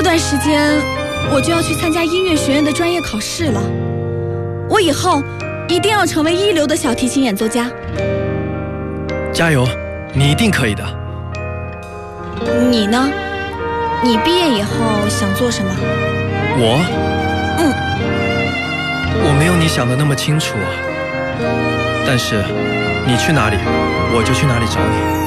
段时间我就要去参加音乐学院的专业考试了，我以后一定要成为一流的小提琴演奏家。 加油，你一定可以的。 你呢？你毕业以后想做什么？ 我？我没有你想的那么清楚啊。但是你去哪里，我就去哪里找你。